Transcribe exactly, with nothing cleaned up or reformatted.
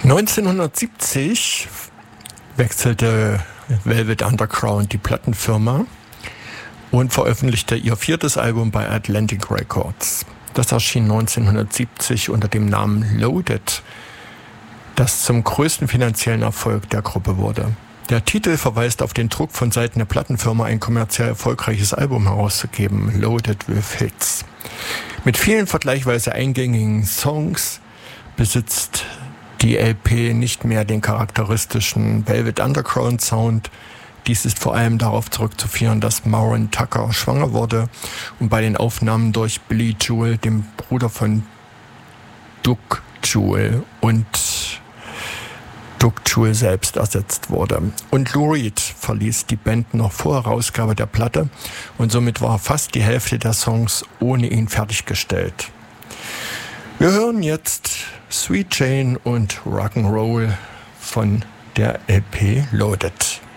neunzehnhundertsiebzig wechselte Velvet Underground die Plattenfirma und veröffentlichte ihr viertes Album bei Atlantic Records. Das erschien neunzehnhundertsiebzig unter dem Namen Loaded, das zum größten finanziellen Erfolg der Gruppe wurde. Der Titel verweist auf den Druck von Seiten der Plattenfirma, ein kommerziell erfolgreiches Album herauszugeben, Loaded with Hits. Mit vielen vergleichsweise eingängigen Songs besitzt die L P nicht mehr den charakteristischen Velvet Underground Sound. Dies ist vor allem darauf zurückzuführen, dass Maureen Tucker schwanger wurde und bei den Aufnahmen durch Billy Joel, dem Bruder von Doug Joel, und Doug Joel selbst ersetzt wurde. Und Lou Reed verließ die Band noch vor Herausgabe der Platte und somit war fast die Hälfte der Songs ohne ihn fertiggestellt. Wir hören jetzt Sweet Jane und Rock'n'Roll von der L P Loaded.